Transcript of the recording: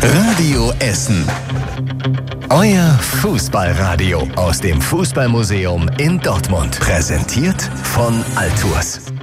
Radio Essen. Euer Fußballradio aus dem Fußballmuseum in Dortmund. Präsentiert von Altours.